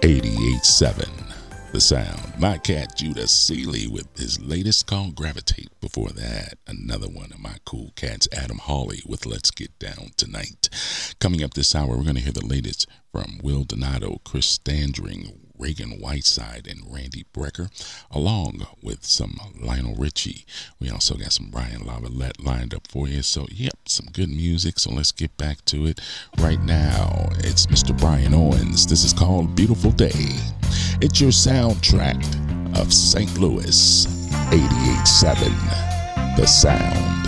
88.7 The Sound. My cat Judah Seeley with his latest called Gravitate. Before that, another one of my cool cats, Adam Hawley, with Let's Get Down Tonight. Coming up this hour, we're going to hear the latest from Will Donato, Chris Standring, Reagan Whiteside, and Randy Brecker, along with some Lionel Richie. We also got some Brian Lavalette lined up for you. So, yep, some good music. So let's get back to it. Right now, it's Mr. Brian Owens. This is called Beautiful Day. It's your soundtrack of St. Louis, 88.7 The Sound.